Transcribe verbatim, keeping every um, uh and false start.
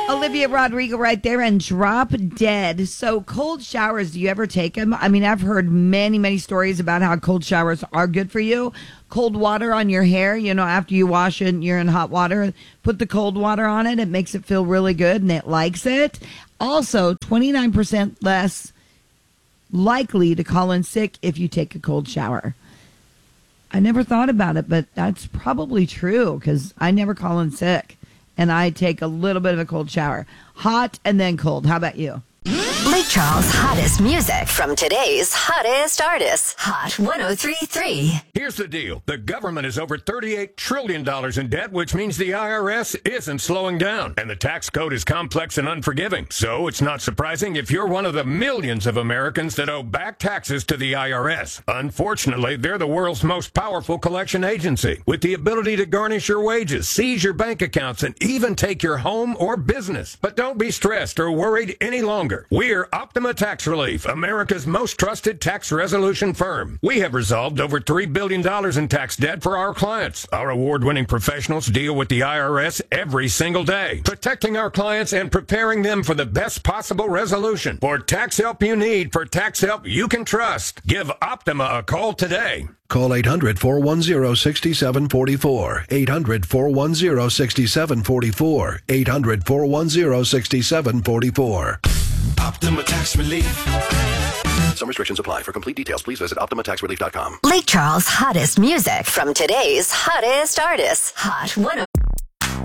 Olivia Rodrigo right there and Drop Dead. So cold showers, do you ever take them? I mean, I've heard many, many stories about how cold showers are good for you. Cold water on your hair, you know, after you wash it and you're in hot water, put the cold water on it. It makes it feel really good and it likes it. Also, twenty-nine percent less likely to call in sick if you take a cold shower. I never thought about it, but that's probably true because I never call in sick. And I take a little bit of a cold shower. Hot and then cold. How about you? Lake Charles' hottest music from today's hottest artists. Hot one oh three point three. Here's the deal. The government is over thirty-eight trillion dollars in debt, which means the I R S isn't slowing down. And the tax code is complex and unforgiving. So it's not surprising if you're one of the millions of Americans that owe back taxes to the I R S. Unfortunately, they're the world's most powerful collection agency, with the ability to garnish your wages, seize your bank accounts, and even take your home or business. But don't be stressed or worried any longer. We're Optima Tax Relief, America's most trusted tax resolution firm. We have resolved over three billion dollars in tax debt for our clients. Our award-winning professionals deal with the I R S every single day, protecting our clients and preparing them for the best possible resolution. For tax help you need, for tax help you can trust, give Optima a call today. Call eight hundred, four one zero, six seven four four. eight hundred, four one zero, six seven four four. eight hundred, four one zero, six seven four four. Optima Tax Relief. Some restrictions apply. For complete details, please visit optima tax relief dot com. Lake Charles' hottest music from today's hottest artists. Hot one